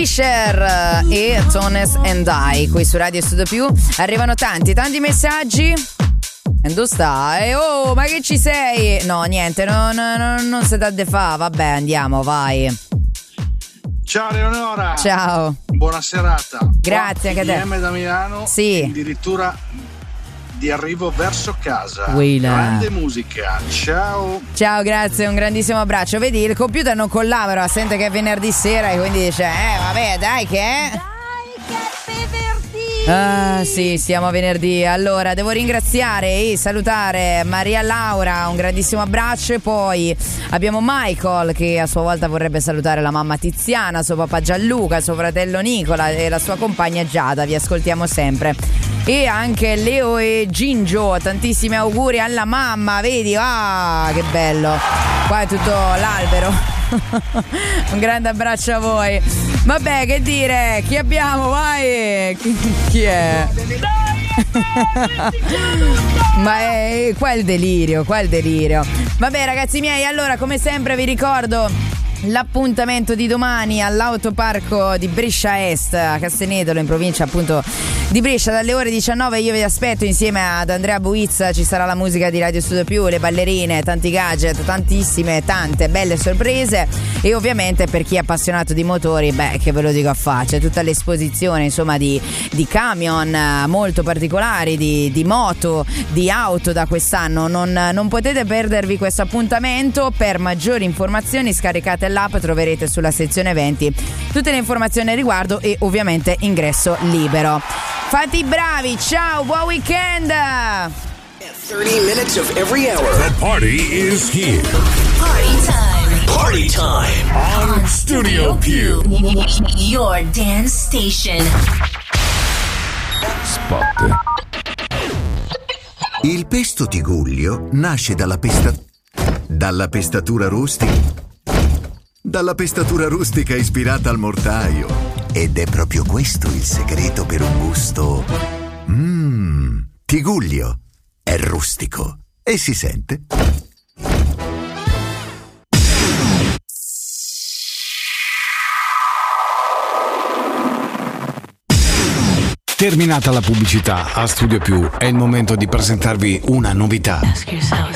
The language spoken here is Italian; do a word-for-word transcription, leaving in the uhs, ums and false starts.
Fisher e Tones and I qui su Radio Studio Più. Arrivano tanti, tanti messaggi. E dove stai? Oh, ma che ci sei? No, niente, non, non, non si dà de fa. Vabbè, andiamo, vai. Ciao Leonora. Ciao. Buona serata. Grazie anche a te. P M da Milano. Sì. Addirittura di arrivo verso casa. Willa. Grande musica. Ciao. Ciao, grazie, un grandissimo abbraccio. Vedi, il computer non collabora, sente che è venerdì sera e quindi dice "Eh, vabbè, dai che è". Dai che è venerdì. Ah, sì, siamo venerdì. Allora, devo ringraziare e salutare Maria Laura, un grandissimo abbraccio. E poi abbiamo Michael che a sua volta vorrebbe salutare la mamma Tiziana, suo papà Gianluca, suo fratello Nicola e la sua compagna Giada. Vi ascoltiamo sempre. E anche Leo e Gingio, tantissimi auguri alla mamma, vedi? Ah, che bello. Qua è tutto l'albero. Un grande abbraccio a voi. Vabbè, che dire, chi abbiamo? Vai. Chi, chi è? Ma è qua è il delirio, qua è il delirio. Vabbè ragazzi miei, allora come sempre vi ricordo l'appuntamento di domani all'autoparco di Brescia Est a Castenedolo, in provincia appunto di Brescia, dalle ore diciannove. Io vi aspetto insieme ad Andrea Buizza, ci sarà la musica di Radio Studio Più, le ballerine, tanti gadget, tantissime, tante belle sorprese. E ovviamente per chi è appassionato di motori, beh, che ve lo dico a faccia, tutta l'esposizione insomma di, di camion molto particolari, di, di moto, di auto da quest'anno. Non, non potete perdervi questo appuntamento. Per maggiori informazioni scaricate l'app, troverete sulla sezione eventi tutte le informazioni al riguardo e ovviamente ingresso libero. Fate i bravi, ciao, buon weekend! thirty minutes of every hour. The party is here. Party time. Party time On Studio Più. Your dance station. Spot. Il pesto Tigullio nasce dalla pesta... dalla pestatura rustica. Dalla pestatura rustica ispirata al mortaio. Ed è proprio questo il segreto per un gusto... Mmm, Tigullio. È rustico. E si sente. Terminata la pubblicità, a Studio Più è il momento di presentarvi una novità. Ask yourself